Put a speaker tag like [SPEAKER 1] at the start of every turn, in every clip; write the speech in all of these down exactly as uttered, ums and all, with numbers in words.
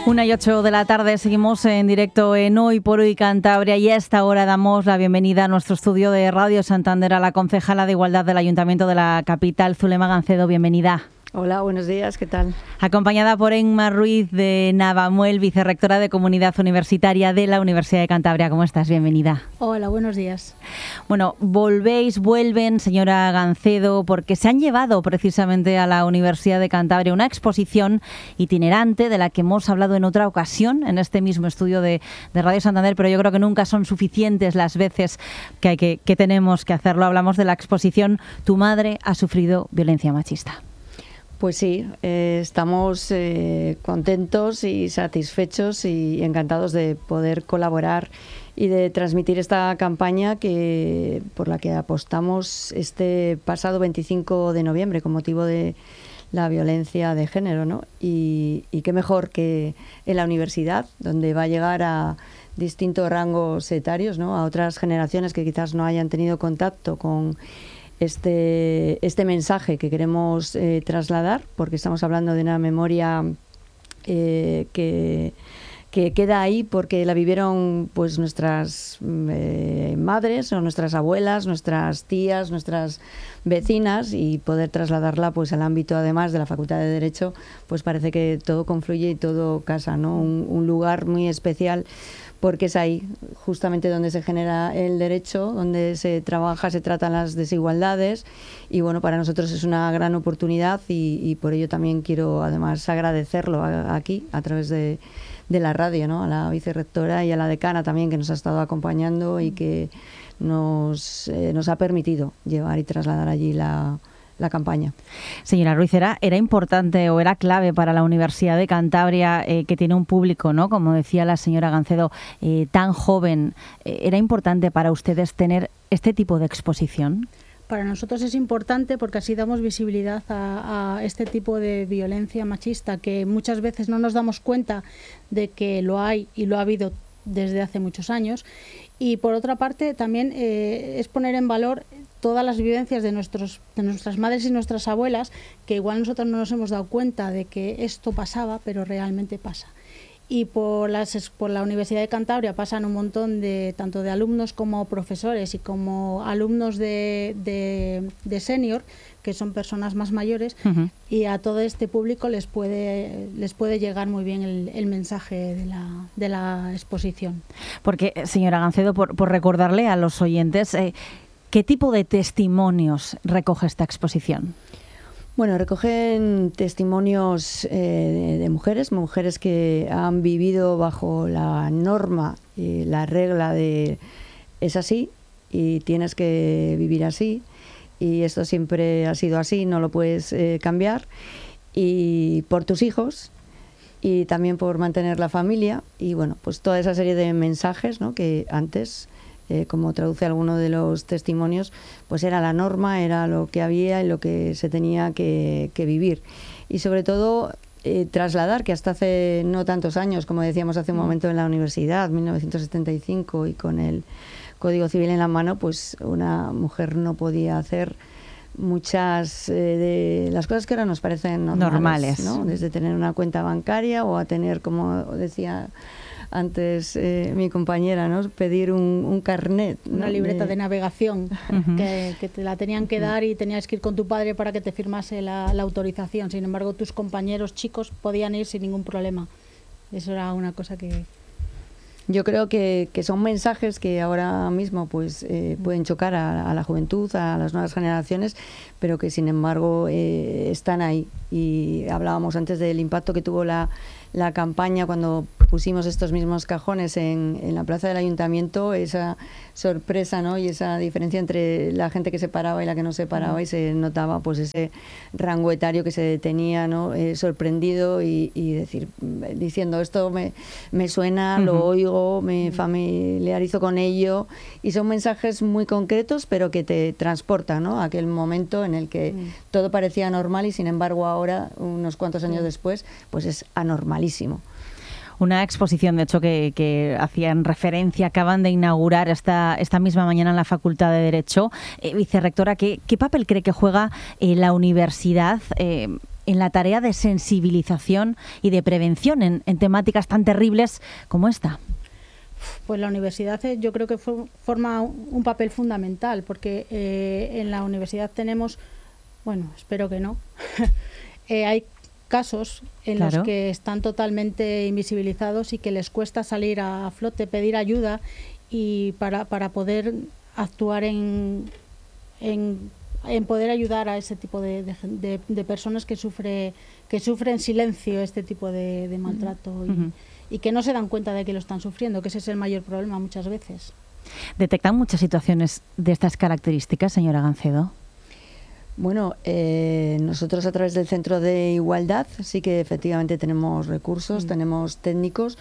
[SPEAKER 1] Una y ocho de la tarde, seguimos en directo en Hoy por Hoy Cantabria y a esta hora damos la bienvenida a nuestro estudio de Radio Santander a la concejala de Igualdad del Ayuntamiento de la capital, Zulema Gancedo. Bienvenida.
[SPEAKER 2] Hola, buenos días, ¿qué tal?
[SPEAKER 1] Acompañada por Emma Ruiz de Navamuel, vicerrectora de Comunidad Universitaria de la Universidad de Cantabria. ¿Cómo estás? Bienvenida.
[SPEAKER 3] Hola, buenos días.
[SPEAKER 1] Bueno, volvéis, vuelven, señora Gancedo, porque se han llevado precisamente a la Universidad de Cantabria una exposición itinerante de la que hemos hablado en otra ocasión en este mismo estudio de, de Radio Santander, pero yo creo que nunca son suficientes las veces que, hay que, que tenemos que hacerlo. Hablamos de la exposición Tu madre ha sufrido violencia machista.
[SPEAKER 2] Pues sí, eh, estamos eh, contentos y satisfechos y encantados de poder colaborar y de transmitir esta campaña que por la que apostamos este pasado veinticinco de noviembre con motivo de la violencia de género, ¿no? Y, y qué mejor que en la universidad, donde va a llegar a distintos rangos etarios, ¿no? A otras generaciones que quizás no hayan tenido contacto con Este, este mensaje que queremos eh, trasladar, porque estamos hablando de una memoria eh, que, que queda ahí porque la vivieron pues nuestras eh, madres o nuestras abuelas, nuestras tías, nuestras vecinas, y poder trasladarla pues al ámbito además de la Facultad de Derecho, pues parece que todo confluye y todo casa, ¿no? Un, un lugar muy especial, porque es ahí justamente donde se genera el derecho, donde se trabaja, se tratan las desigualdades, y bueno, para nosotros es una gran oportunidad y, y por ello también quiero además agradecerlo a, aquí a través de, de la radio, ¿no? A la vicerrectora y a la decana también, que nos ha estado acompañando y que nos, eh, nos ha permitido llevar y trasladar allí la la campaña.
[SPEAKER 1] Señora Ruiz, ¿era, era importante o era clave para la Universidad de Cantabria, eh, que tiene un público, ¿no?, como decía la señora Gancedo, eh, tan joven, eh, era importante para ustedes tener este tipo de exposición?
[SPEAKER 3] Para nosotros es importante porque así damos visibilidad a, a este tipo de violencia machista, que muchas veces no nos damos cuenta de que lo hay y lo ha habido desde hace muchos años. Y por otra parte también eh, es poner en valor todas las vivencias de, nuestros, de nuestras madres y nuestras abuelas, que igual nosotros no nos hemos dado cuenta de que esto pasaba, pero realmente pasa. Y por, las, por la Universidad de Cantabria pasan un montón de, tanto de alumnos como profesores y como alumnos de, de, de senior, que son personas más mayores, uh-huh. Y a todo este público les puede, les puede llegar muy bien el, el mensaje de la, de la exposición.
[SPEAKER 1] Porque, señora Gancedo, por, por recordarle a los oyentes, eh, ¿qué tipo de testimonios recoge esta exposición?
[SPEAKER 2] Bueno, recogen testimonios eh, de, de mujeres, mujeres que han vivido bajo la norma y la regla de es así y tienes que vivir así, y esto siempre ha sido así, no lo puedes eh, cambiar, y por tus hijos y también por mantener la familia, y bueno, pues toda esa serie de mensajes, ¿no?, que antes, Eh, como traduce alguno de los testimonios, pues era la norma, era lo que había y lo que se tenía que, que vivir. Y sobre todo eh, trasladar que hasta hace no tantos años, como decíamos hace un momento en la universidad, mil novecientos setenta y cinco, y con el Código Civil en la mano, pues una mujer no podía hacer muchas eh, de las cosas que ahora nos parecen normales,
[SPEAKER 1] normales,
[SPEAKER 2] ¿no? Desde tener una cuenta bancaria o a tener, como decía antes eh, mi compañera, ¿no?, pedir un, un carnet, ¿no?,
[SPEAKER 3] una libreta de, de navegación,
[SPEAKER 1] uh-huh.
[SPEAKER 3] que, que te la tenían que dar y tenías que ir con tu padre para que te firmase la, la autorización. Sin embargo, tus compañeros chicos podían ir sin ningún problema. Eso era una cosa que...
[SPEAKER 2] Yo creo que, que son mensajes que ahora mismo pues eh, pueden chocar a, a la juventud, a las nuevas generaciones, pero que sin embargo eh, están ahí. Y hablábamos antes del impacto que tuvo la, la campaña cuando pusimos estos mismos cajones en, en la plaza del ayuntamiento, esa sorpresa, ¿no?, y esa diferencia entre la gente que se paraba y la que no se paraba, y se notaba pues ese rango etario que se detenía, ¿no?, eh, sorprendido y, y decir, diciendo esto me, me suena, uh-huh. Lo oigo, me familiarizo con ello, y son mensajes muy concretos pero que te transportan, ¿no?, a aquel momento en el que uh-huh. todo parecía normal y sin embargo ahora, unos cuantos años uh-huh. después, pues es anormalísimo.
[SPEAKER 1] Una exposición, de hecho, que, que hacían referencia, acaban de inaugurar esta, esta misma mañana en la Facultad de Derecho. Eh, vicerrectora, ¿qué, ¿qué papel cree que juega eh, la universidad eh, en la tarea de sensibilización y de prevención en, en temáticas tan terribles como esta?
[SPEAKER 3] Pues la universidad eh, yo creo que for, forma un papel fundamental, porque eh, en la universidad tenemos, bueno, espero que no, eh, hay casos en
[SPEAKER 1] claro.
[SPEAKER 3] los que están totalmente invisibilizados y que les cuesta salir a flote, pedir ayuda y para, para poder actuar en, en, en poder ayudar a ese tipo de, de, de, de personas que sufre que sufren en silencio este tipo de, de maltrato uh-huh. y, y que no se dan cuenta de que lo están sufriendo, que ese es el mayor problema muchas veces.
[SPEAKER 1] ¿Detectan muchas situaciones de estas características, señora Gancedo?
[SPEAKER 2] Bueno, eh, nosotros a través del Centro de Igualdad sí que efectivamente tenemos recursos, mm. tenemos técnicos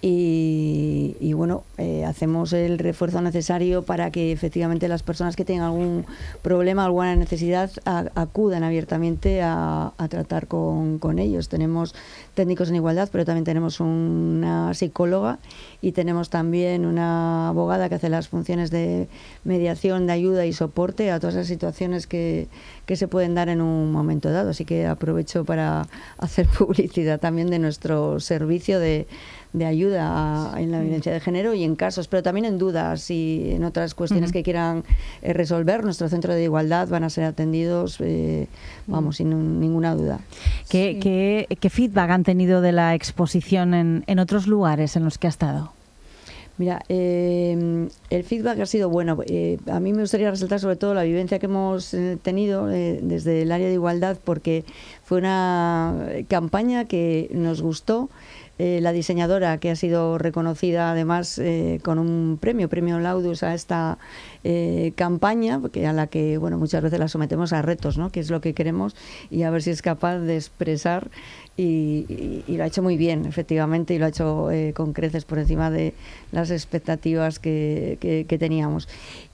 [SPEAKER 2] y, y bueno, eh, hacemos el refuerzo necesario para que efectivamente las personas que tengan algún problema, alguna necesidad, a, acudan abiertamente a, a tratar con, con ellos. Tenemos técnicos en igualdad, pero también tenemos una psicóloga y tenemos también una abogada que hace las funciones de mediación, de ayuda y soporte a todas las situaciones que, que se pueden dar en un momento dado. Así que aprovecho para hacer publicidad también de nuestro servicio de, de ayuda a, en la violencia de género y en casos, pero también en dudas y en otras cuestiones uh-huh. que quieran eh, resolver. Nuestro Centro de Igualdad van a ser atendidos, eh, vamos, uh-huh. sin un, ninguna duda.
[SPEAKER 1] ¿Qué, sí. ¿qué, ¿Qué feedback han tenido de la exposición en, en otros lugares en los que ha estado?
[SPEAKER 2] Mira, eh, el feedback ha sido bueno. Eh, a mí me gustaría resaltar sobre todo la vivencia que hemos eh, tenido eh, desde el área de igualdad, porque fue una campaña que nos gustó. Eh, la diseñadora, que ha sido reconocida además eh, con un premio, premio Laudus a esta eh, campaña, porque a la que bueno muchas veces la sometemos a retos, ¿no? Que es lo que queremos y a ver si es capaz de expresar y, y, y lo ha hecho muy bien, efectivamente, y lo ha hecho eh, con creces por encima de las expectativas que, que, que teníamos.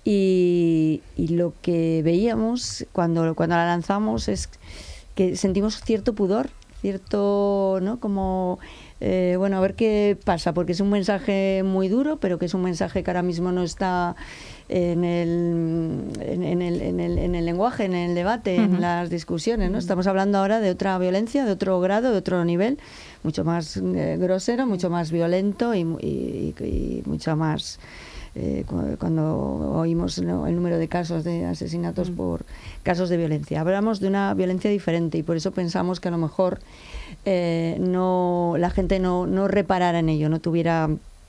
[SPEAKER 2] Y, y lo que veíamos cuando, cuando la lanzamos es que sentimos cierto pudor, cierto, ¿no? Como Eh, bueno, a ver qué pasa, porque es un mensaje muy duro, pero que es un mensaje que ahora mismo no está en el, en, en el, en el, en el lenguaje, en el debate, uh-huh. en las discusiones, ¿no? Estamos hablando ahora de otra violencia, de otro grado, de otro nivel, mucho más eh, grosero, mucho más violento y, y, y, y mucho más... Eh, cuando oímos ¿no? el número de casos de asesinatos mm. por casos de violencia. Hablamos de una violencia diferente y por eso pensamos que a lo mejor eh, no la gente no, no reparara en ello, no tuviera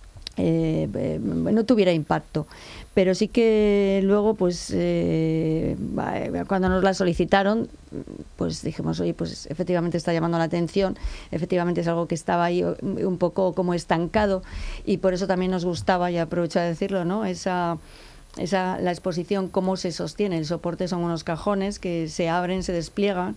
[SPEAKER 2] eh, eh, no tuviera impacto. Pero sí que luego, pues, eh, cuando nos la solicitaron, pues dijimos, oye, pues efectivamente está llamando la atención, efectivamente es algo que estaba ahí un poco como estancado y por eso también nos gustaba, y aprovecho de decirlo, ¿no? Esa, esa, la exposición, cómo se sostiene. El soporte son unos cajones que se abren, se despliegan.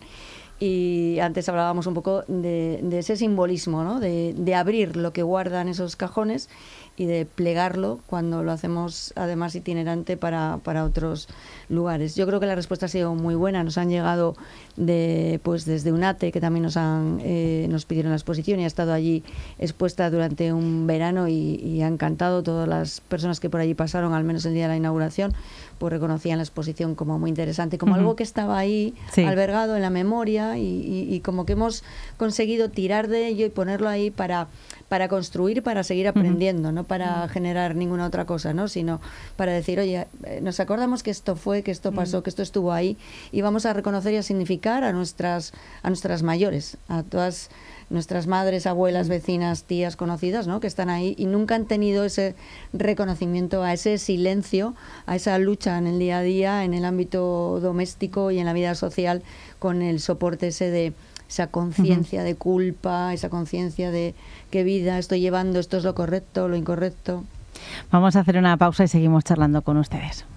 [SPEAKER 2] Y antes hablábamos un poco de, de ese simbolismo, ¿no? De, de abrir lo que guardan esos cajones y de plegarlo cuando lo hacemos además itinerante para, para otros lugares. Yo creo que la respuesta ha sido muy buena. Nos han llegado de, pues desde UNATE, que también nos han eh, nos pidieron la exposición y ha estado allí expuesta durante un verano y, y ha encantado. Todas las personas que por allí pasaron, al menos el día de la inauguración, pues reconocían la exposición como muy interesante, como uh-huh. algo que estaba ahí sí. albergado en la memoria y, y, y como que hemos conseguido tirar de ello y ponerlo ahí para, para construir, para seguir aprendiendo, uh-huh. no para uh-huh. generar ninguna otra cosa, ¿no? Sino para decir, oye, nos acordamos que esto fue, que esto pasó, uh-huh. que esto estuvo ahí y vamos a reconocer y a significar a nuestras, a nuestras mayores, a todas nuestras madres, abuelas, vecinas, tías, conocidas, ¿no? Que están ahí y nunca han tenido ese reconocimiento, a ese silencio, a esa lucha en el día a día, en el ámbito doméstico y en la vida social, con el soporte ese de esa conciencia uh-huh. de culpa, esa conciencia de qué vida estoy llevando, esto es lo correcto, lo incorrecto.
[SPEAKER 1] Vamos a hacer una pausa y seguimos charlando con ustedes.